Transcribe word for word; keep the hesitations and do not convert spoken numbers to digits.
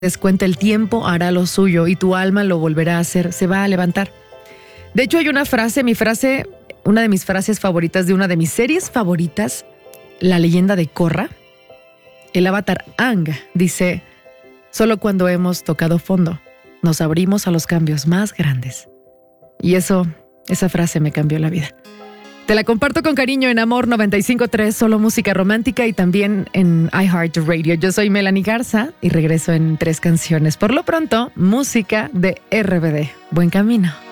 descuenta el tiempo, hará lo suyo y tu alma lo volverá a hacer, se va a levantar. De hecho, hay una frase, mi frase, una de mis frases favoritas de una de mis series favoritas, La leyenda de Korra. El avatar Aang dice: solo cuando hemos tocado fondo nos abrimos a los cambios más grandes. Y eso, esa frase me cambió la vida. Te la comparto con cariño en Amor noventa y cinco punto tres, solo música romántica, y también en iHeartRadio. Yo soy Melanie Garza y regreso en tres canciones. Por lo pronto, música de R B D. Buen camino.